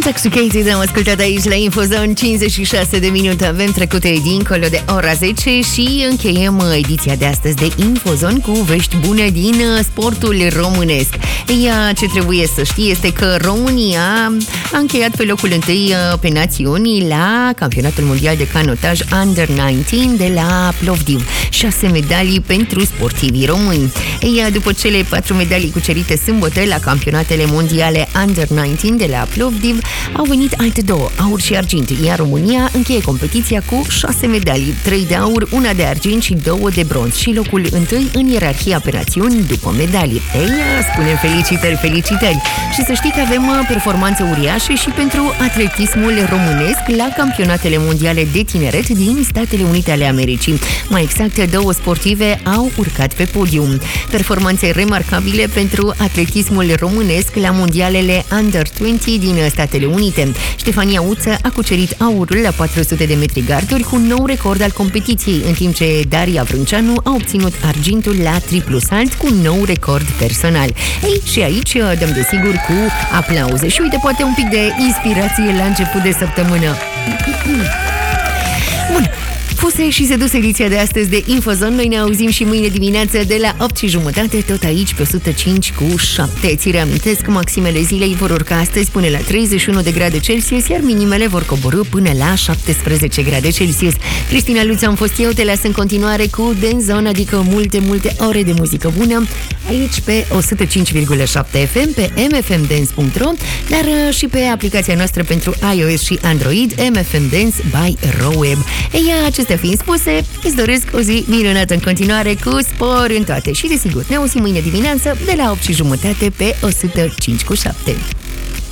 Intoxicated am ascultat aici la Infozone. 56 de minute avem trecute dincolo de ora 10 și încheiem ediția de astăzi de Infozone cu vești bune din sportul românesc. Ce trebuie să știi este că România a încheiat pe locul 1 pe națiuni la Campionatul Mondial de Canotaj Under 19 de la Plovdiv. 6 medalii pentru sportivii români. După cele 4 medalii cucerite sâmbătă la Campionatele Mondiale Under 19 de la Plovdiv, au venit alte 2, aur și argint, iar România încheie competiția cu 6 medalii, 3 de aur, 1 de argint și 2 de bronz și locul 1 în ierarhia pe națiuni după medalii. Spunem felicitări! Și să știi că avem performanțe uriașe și pentru atletismul românesc la Campionatele Mondiale de Tineret din Statele Unite ale Americii. Mai exact, 2 sportive au urcat pe podium. Performanțe remarcabile pentru atletismul românesc la mondialele Under 20 din Statele Unite. Ștefania Uță a cucerit aurul la 400 de metri garduri cu un nou record al competiției, în timp ce Daria Vrânceanu a obținut argintul la triplu salt cu un nou record personal. Și aici dăm desigur cu aplauze și uite, poate un pic de inspirație la început de săptămână. Bun. Puse și se dus ediția de astăzi de Infozone. Noi ne auzim și mâine dimineață de la 8:30, tot aici pe 105,7. Ți reamintesc că maximele zilei vor urca astăzi până la 31 de grade Celsius, iar minimele vor coborî până la 17 grade Celsius. Cristina Luța am fost eu, te las în continuare cu Denzone, adică multe ore de muzică bună, aici pe 105,7 FM, pe mfmdance.ro, dar și pe aplicația noastră pentru iOS și Android, MFM Dance by RoWeb. Acestea fiind spuse, îți doresc o zi minunată în continuare, cu spor în toate și, desigur, ne auzim mâine dimineață de la 8:30 pe 105,7.